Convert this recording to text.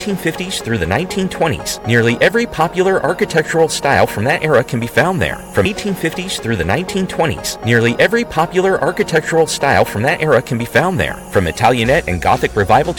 1950s through the 1920s. Nearly every popular architectural style from that era can be found there. From 1850s through the 1920s, nearly every popular architectural style from that era can be found there. From Italianate and Gothic Revival to